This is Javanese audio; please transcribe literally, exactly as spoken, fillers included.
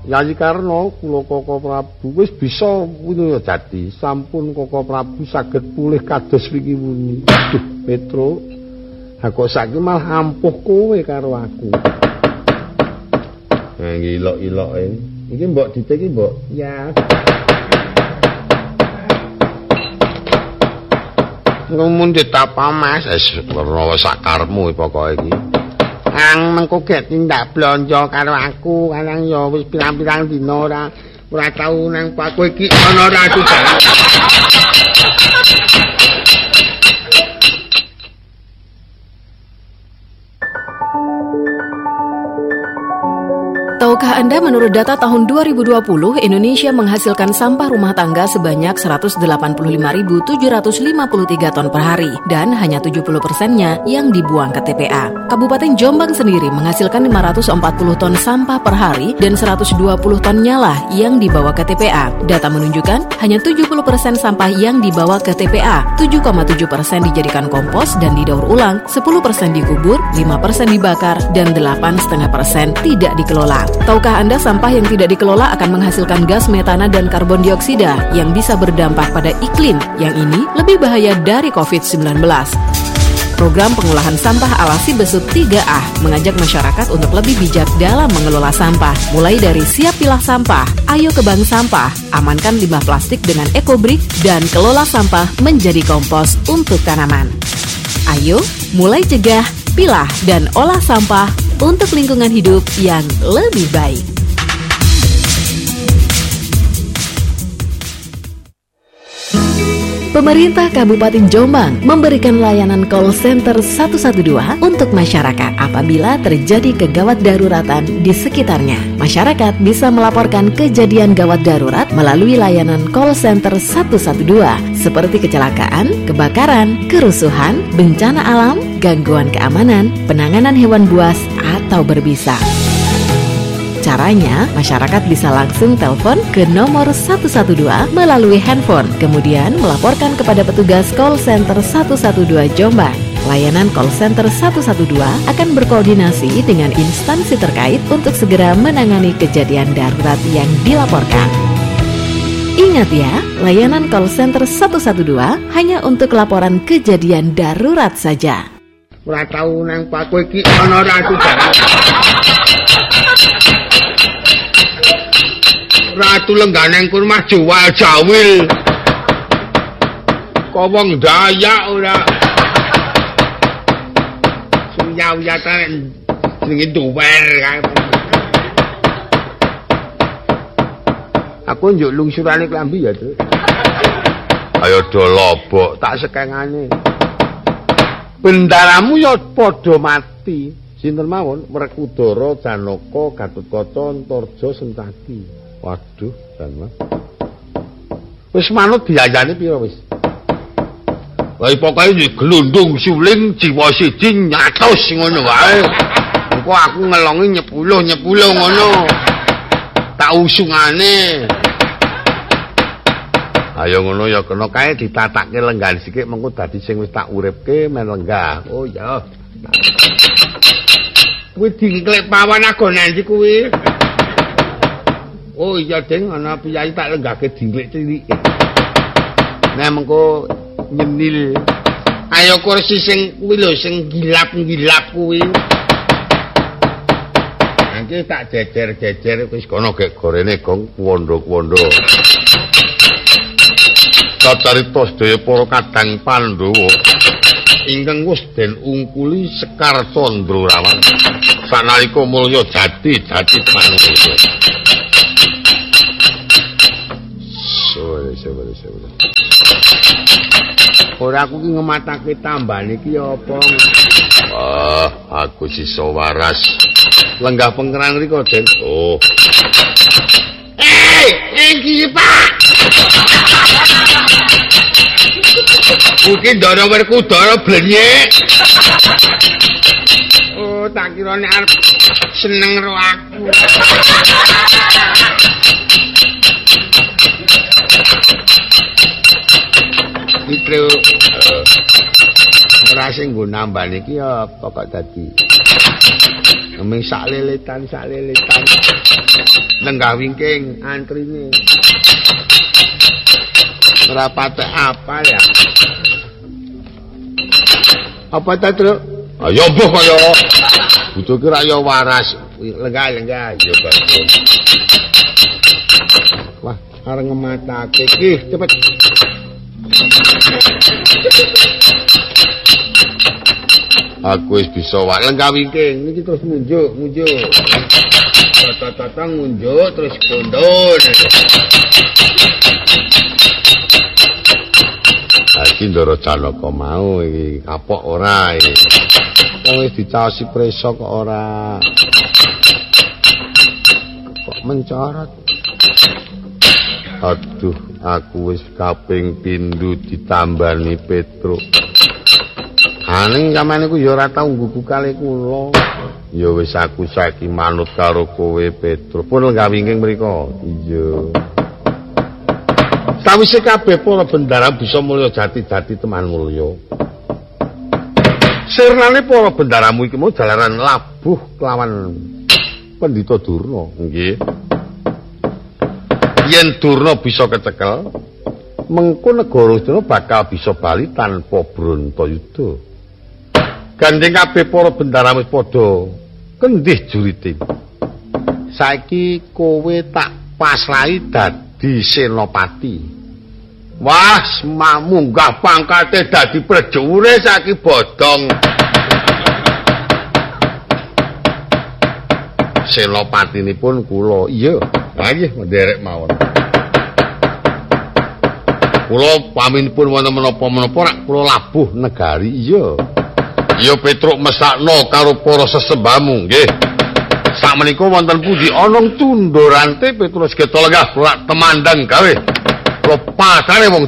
Yayi Karna kula Koko Prabu wis bisa winaya jati sampun Koko Prabu saged pulih kados wingi wengi. Aduh Petro aku saiki malah ampuh kowe karo aku. Nah ilok-iloke iki mbok ditik iki mbok ya. Ngumun ditapa Mas wis ora sakarmu pokoke iki. Ang mengko gek tindak blonjo karo aku, kadang ya wis pirang-pirang dina ora ora tau nang kowe iki ana ratu. Tahukah Anda menurut data tahun dua ribu dua puluh, Indonesia menghasilkan sampah rumah tangga sebanyak seratus delapan puluh lima ribu tujuh ratus lima puluh tiga ton per hari dan hanya tujuh puluh persennya yang dibuang ke T P A. Kabupaten Jombang sendiri menghasilkan lima ratus empat puluh ton sampah per hari dan seratus dua puluh tonnya lah yang dibawa ke T P A. Data menunjukkan hanya tujuh puluh persen sampah yang dibawa ke T P A, tujuh koma tujuh persen dijadikan kompos dan didaur ulang, sepuluh persen dikubur, lima persen dibakar, dan delapan koma lima persen tidak dikelola. Tahukah Anda sampah yang tidak dikelola akan menghasilkan gas metana dan karbon dioksida yang bisa berdampak pada iklim, yang ini lebih bahaya dari covid sembilan belas. Program pengolahan sampah Alasi Besut tiga A mengajak masyarakat untuk lebih bijak dalam mengelola sampah. Mulai dari siap pilah sampah, ayo ke bank sampah, amankan limbah plastik dengan EcoBrick, dan kelola sampah menjadi kompos untuk tanaman. Ayo, mulai cegah, pilah, dan olah sampah untuk lingkungan hidup yang lebih baik. Pemerintah Kabupaten Jombang memberikan layanan call center satu satu dua untuk masyarakat apabila terjadi kegawat daruratan di sekitarnya. Masyarakat bisa melaporkan kejadian gawat darurat melalui layanan call center satu satu dua seperti kecelakaan, kebakaran, kerusuhan, bencana alam, gangguan keamanan, penanganan hewan buas, atau berbisa. Caranya, masyarakat bisa langsung telepon ke nomor satu satu dua melalui handphone, kemudian melaporkan kepada petugas call center satu satu dua Jombang. Layanan call center satu satu dua akan berkoordinasi dengan instansi terkait untuk segera menangani kejadian darurat yang dilaporkan. Ingat ya, layanan call center satu satu dua hanya untuk laporan kejadian darurat saja. Ora tau nang kowe iki ana ratu. Ratu lengganeng kurma jual jawil. Kok wong Dayak ora. Suyau-yatan jenenge duwer kae. Aku njuk lungsurane klambi ya, Tru. Ayo do lobok tak sekengane. Bendaramu ya padha mati. Sinten mawon? Werkudara, Janaka, Gatotkaca, Antarja, Sentaki. Waduh, Janma. Wis manut biayane pira wis? Lah pokoke glundung suling jiwa siji nyatus ngono wae. Engko aku ngelongi nyepuluh nyepuluh ngono. Tak usungane. Ayo ngono ya kena kae ditatakke lenggan sithik mengko dadi sing wis tak uripke men lenggah. Oh ya. Kuwi diklek pawan agon endi kuwi? Oh iya Deng, ana piyai tak lenggahke dilik-cilik. Nah mengko nyenil. Ayo kursi sing kuwi lho sing gilap-gilap kuwi. Nanti tak jejer-jejer wis kono gek gorene gong kuwondo-kuwondo. Cacarita sedaya para kadang Pandhawa ingkang wis den ungkuli Sekar Candrarawan sanalika mulya jati-jati manungsa. Sore sore. Ora aku ki ngematake tambane iki apa? Wah, aku sisa waras. Lenggah pengkeran riko, Den. Oh. Eh, iki, Pak. Iki ndara Werkudara blenyek. Oh, tak kira nek arep seneng karo aku. Itu Ora sing nggo nambah niki apa kok dadi. Neming sak leletan sak leletan. Lenggah wingking antrine. Ora patek apa ya. Apa ta, Truk? Ayo mbuh kaya butuh ki ra ya waras. Lenggah-lenggah ya bagus. Wah, areng ngematake iki cepet. Aku wis bisa wae lenggah wingking niki terus munjuk, munjuk. Tata-tata munjuk terus kondon. Iki Ndara Janaka mau iki kapok ora iki. Wong wis dicaosi presa kok ora. Kok mencorot. Aduh, aku wis kaping pindho ditambani Petruk. Aning sampeyan iku ya ora tau nggugu kali kula. Ya wis aku saiki manut karo kowe Petruk. Pun lenggah wingking mriko. Iya. Sawise kabeh para bendara bisa mulya jati-jati teman mulya. Sirnane para bendaramu iki mau jalaran labuh kelawan Pendhita Durna, nggih. Yen Durna bisa kecekel, mengko negara Durna bakal bisa bali tanpa Brantayuda. Gandeng kabeh para bendaramu padha kendhih juriting. Saiki kowe tak pasrahi dadi senopati. Wah, munggah pangkate dadi prajure saiki bodong. Senopatinipun kula. Iya, ha nggih nderek mawon. Kula paminipun wonten menapa-menapa rak kula labuh negari. Iya. Iya Petruk mesakno karo para sesembamu, nggih. Sakmenika wonten pundi ana tundurante Petrus Geta lenggah kula temandang gawe. Kula pasane wong